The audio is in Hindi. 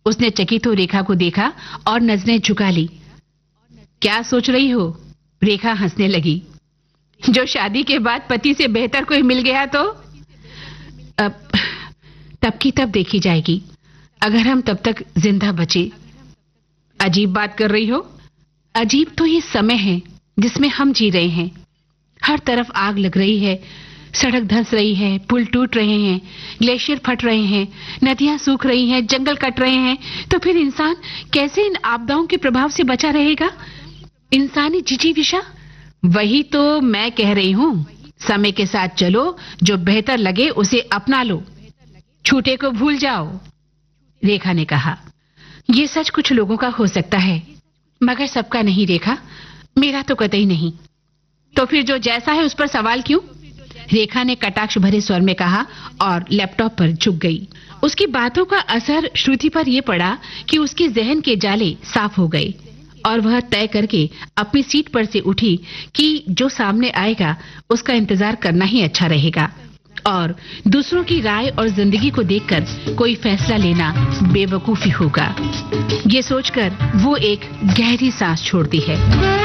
उसने चकित हो रेखा को देखा और नजरें झुका ली। क्या सोच रही हो? रेखा हंसने लगी। जो शादी के बाद पति से बेहतर कोई मिल गया तो अब तब की तब देखी जाएगी, अगर हम तब तक जिंदा बचे। अजीब बात कर रही हो। अजीब तो ये समय है जिसमें हम जी रहे हैं। हर तरफ आग लग रही है, सड़क धंस रही है, पुल टूट रहे हैं, ग्लेशियर फट रहे हैं, नदियां सूख रही हैं, जंगल कट रहे हैं। तो फिर इंसान कैसे इन आपदाओं के प्रभाव से बचा रहेगा? इंसानी जिजीविषा। वही तो मैं कह रही हूं। समय के साथ चलो, जो बेहतर लगे उसे अपना लो, छूटे को भूल जाओ। रेखा ने कहा। ये सच कुछ लोगों का हो सकता है, मगर सबका नहीं रेखा, मेरा तो कतई नहीं। तो फिर जो जैसा है उस पर सवाल क्यों? रेखा ने कटाक्ष भरे स्वर में कहा और लैपटॉप पर झुक गई। उसकी बातों का असर श्रुति पर यह पड़ा कि उसके जहन के जाले साफ हो गए और वह तय करके अपनी सीट पर से उठी कि जो सामने आएगा उसका इंतजार करना ही अच्छा रहेगा और दूसरों की राय और जिंदगी को देखकर कोई फैसला लेना बेवकूफी होगा। ये सोचकर वो एक गहरी सांस छोड़ती है।